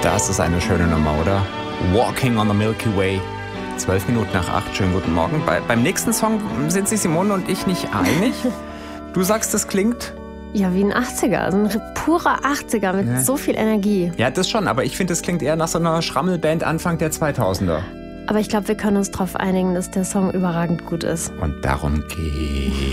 Das ist eine schöne Nummer, oder? Walking on the Milky Way. 12 Minuten nach 8. Schönen guten Morgen. Beim nächsten Song sind sich Simone und ich nicht einig. Du sagst, das klingt... Ja, wie ein 80er, also ein purer 80er mit so viel Energie. Ja, das schon, aber ich finde, das klingt eher nach so einer Schrammelband Anfang der 2000er. Aber ich glaube, wir können uns darauf einigen, dass der Song überragend gut ist. Und darum geht's.